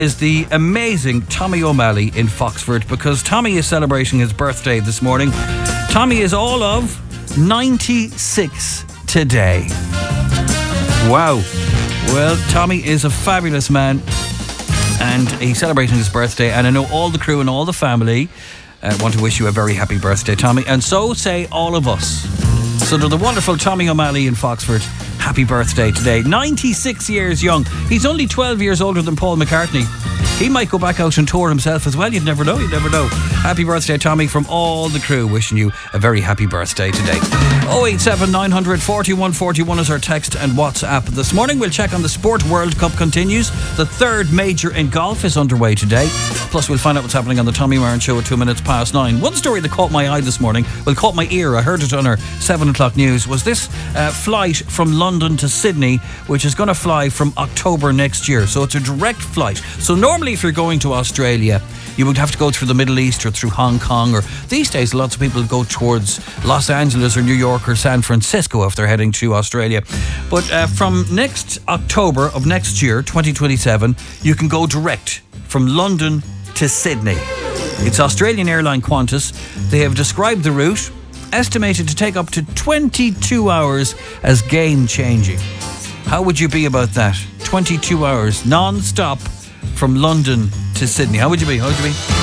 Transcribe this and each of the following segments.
is the amazing Tommy O'Malley in Foxford, because Tommy is celebrating his birthday this morning. Tommy is all of 96 today. Wow. Well, Tommy is a fabulous man, and he's celebrating his birthday, and I know all the crew and all the family want to wish you a very happy birthday, Tommy, and so say all of us. So to the wonderful Tommy O'Malley in Foxford, happy birthday today. 96 years young. He's only 12 years older than Paul McCartney. He might go back out and tour himself as well. You'd never know. Happy birthday, Tommy, from all the crew. Wishing you a very happy birthday today. 087 900 41 41 is our text and WhatsApp this morning. We'll check on the Sport World Cup continues. The third major in golf is underway today. Plus, we'll find out what's happening on the Tommy Martin Show at 9:02. One story that caught my eye this morning, caught my ear, I heard it on our 7 o'clock news, was this flight from London to Sydney, which is going to fly from October next year. So it's a direct flight. So normally if you're going to Australia, you would have to go through the Middle East or through Hong Kong, or these days lots of people go towards Los Angeles or New York or San Francisco if they're heading to Australia. But from next October of next year, 2027, you can go direct from London to Sydney. It's Australian airline Qantas. They have described the route, estimated to take up to 22 hours, as game-changing. How would you be about that? 22 hours non-stop from London to Sydney. How would you be? Now,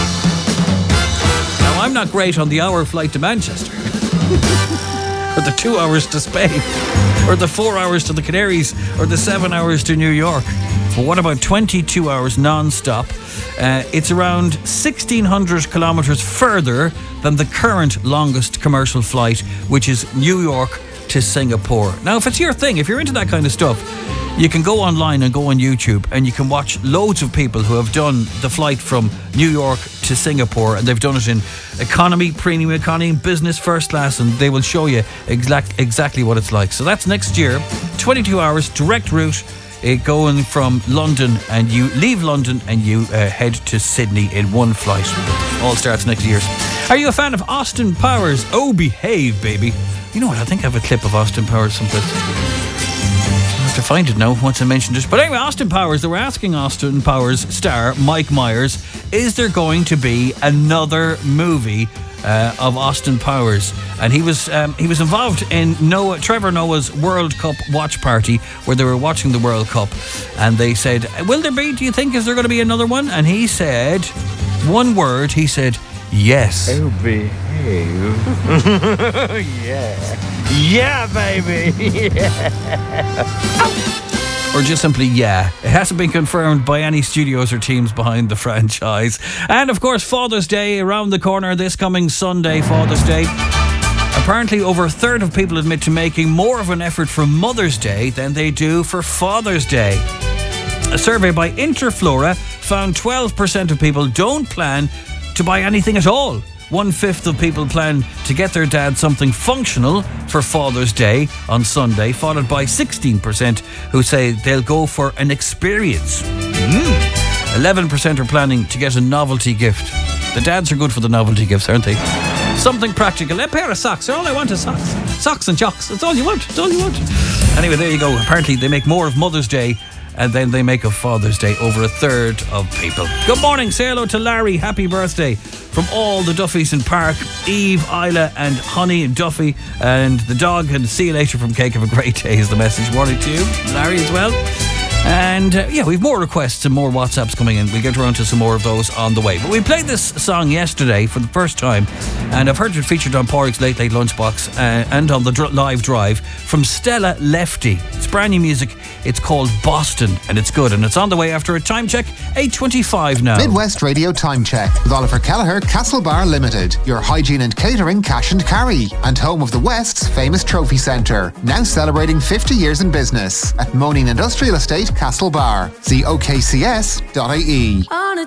I'm not great on the hour flight to Manchester or the 2 hours to Spain or the 4 hours to the Canaries or the 7 hours to New York. But what about 22 hours non-stop? It's around 1,600 kilometres further than the current longest commercial flight, which is New York to Singapore. Now, if it's your thing, if you're into that kind of stuff, you can go online and go on YouTube and you can watch loads of people who have done the flight from New York to Singapore, and they've done it in economy, premium economy, business, first class, and they will show you exactly what it's like. So that's next year, 22 hours direct route, going from London, and you leave London and you head to Sydney in one flight. All starts next year. Are you a fan of Austin Powers? Oh, behave, baby. You know what, I think I have a clip of Austin Powers someplace. I have to find it now once I mentioned it. But anyway, Austin Powers, they were asking Austin Powers star Mike Myers, is there going to be another movie of Austin Powers? And he was involved in Trevor Noah's World Cup watch party, where they were watching the World Cup, and they said, will there be, do you think, is there going to be another one? And he said one word, he said, yes. Oh, behave. Yeah, baby. Yeah. Or just simply, yeah. It hasn't been confirmed by any studios or teams behind the franchise. And of course, Father's Day around the corner this coming Sunday, Father's Day. Apparently, over a third of people admit to making more of an effort for Mother's Day than they do for Father's Day. A survey by Interflora found 12% of people don't plan to buy anything at all. 1/5 of people plan to get their dad something functional for Father's Day on Sunday, followed by 16% who say they'll go for an experience. 11% are planning to get a novelty gift. The dads are good for the novelty gifts, aren't they? Something practical. A pair of socks. All I want is socks. Socks and jocks. That's all you want. That's all you want. Anyway, there you go. Apparently they make more of Mother's Day, and then they make of Father's Day, over a third of people. Good morning, say hello to Larry, happy birthday from all the Duffys in Park, Eve, Isla and Honey and Duffy and the dog, and see you later from Cake. Have a great day is the message. Morning to you, Larry, as well. And we've more requests and more WhatsApps coming in. We'll get around to some more of those on the way. But we played this song yesterday for the first time, and I've heard it featured on Porrick's Late Late Lunchbox and on the live drive from Stella Lefty. It's brand new music. It's called Boston, and it's good. And it's on the way after a time check, 8:25 now. Midwest Radio Time Check with Oliver Kelleher, Castlebar Limited. Your hygiene and catering cash and carry. And home of the West's famous trophy centre. Now celebrating 50 years in business at Moaning Industrial Estate, Castlebar. See okcs.ie.